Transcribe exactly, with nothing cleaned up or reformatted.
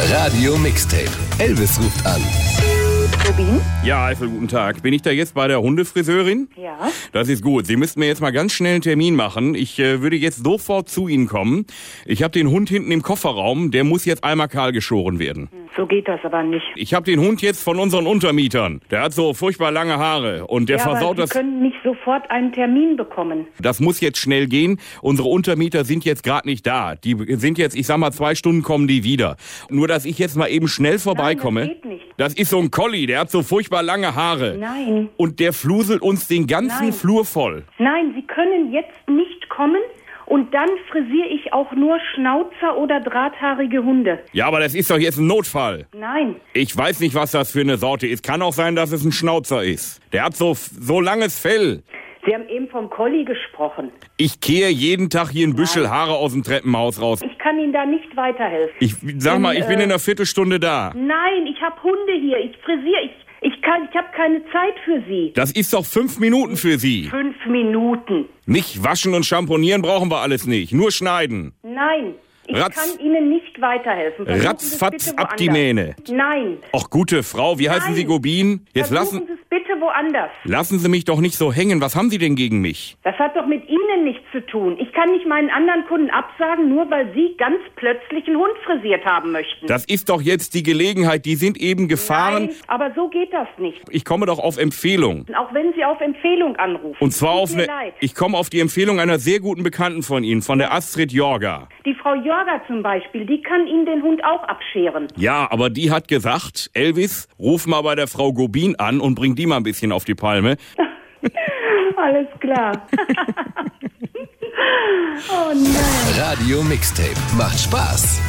Radio Mixtape. Elvis ruft an. Rubin? Ja, Eifel, guten Tag. Bin ich da jetzt bei der Hundefriseurin? Ja. Das ist gut. Sie müssten mir jetzt mal ganz schnell einen Termin machen. Ich äh, würde jetzt sofort zu Ihnen kommen. Ich habe den Hund hinten im Kofferraum. Der muss jetzt einmal kahl geschoren werden. So geht das aber nicht. Ich habe den Hund jetzt von unseren Untermietern. Der hat so furchtbar lange Haare und der ja, versaut aber Sie das. können nicht sofort einen Termin bekommen. Das muss jetzt schnell gehen. Unsere Untermieter sind jetzt gerade nicht da. Die sind jetzt, ich sag mal, zwei Stunden kommen die wieder. Nur, dass ich jetzt mal eben schnell vorbeikomme. Nein, das geht nicht. Das ist so ein Collie, der hat so furchtbar lange Haare. Nein. Und der fluselt uns den ganzen Nein. Flur voll. Nein, Sie können jetzt nicht kommen und dann frisiere ich auch nur Schnauzer oder drahthaarige Hunde. Ja, aber das ist doch jetzt ein Notfall. Nein. Ich weiß nicht, was das für eine Sorte ist. Kann auch sein, dass es ein Schnauzer ist. Der hat so, so langes Fell. Sie haben eben vom Collie gesprochen. Ich kehre jeden Tag hier ein Büschel Haare aus dem Treppenhaus raus. Ich kann Ihnen da nicht weiterhelfen. Ich sag Denn, mal, ich bin äh, in einer Viertelstunde da. Nein, ich habe Hunde hier. Ich frisiere. Ich, ich kann, ich habe keine Zeit für Sie. Das ist doch fünf Minuten für Sie. Fünf Minuten. Nicht waschen und schamponieren brauchen wir alles nicht. Nur schneiden. Nein. Ich Ratz- kann Ihnen nicht weiterhelfen. Versuchen Sie es Ratzfatz bitte ab die woanders. Mähne. Nein. Ach, gute Frau, wie heißen Nein. Sie, Gobin? Jetzt Versuchen lassen, Sie es bitte woanders. lassen Sie mich doch nicht so hängen. Was haben Sie denn gegen mich? Das hat doch mit Ihnen nichts zu tun. Ich kann nicht meinen anderen Kunden absagen, nur weil Sie ganz plötzlich einen Hund frisiert haben möchten. Das ist doch jetzt die Gelegenheit. Die sind eben gefahren. Nein, aber so geht das nicht. Ich komme doch auf Empfehlung. Auch wenn Sie auf Empfehlung anrufen. Und zwar Tut auf mir eine, leid. ich komme auf die Empfehlung einer sehr guten Bekannten von Ihnen, von der Astrid Jorga. Die Frau Jorga zum Beispiel, die kann Ihnen den Hund auch abscheren. Ja, aber die hat gesagt, Elvis, ruf mal bei der Frau Gobin an und bring die mal ein bisschen auf die Palme. Alles klar. Oh nein. Radio Mixtape. Macht Spaß.